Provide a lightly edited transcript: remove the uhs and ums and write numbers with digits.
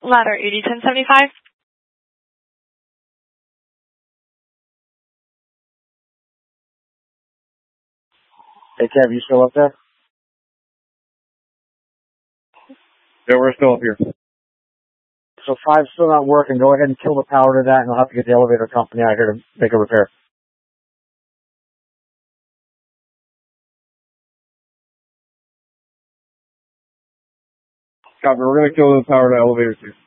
Ladder 801075. Hey, Kev, you still up there? Yeah, we're still up here. So 5's still not working. Go ahead and kill the power to that, and I'll have to get the elevator company out here to make a repair. Copy, we're going to kill the power to elevator 2.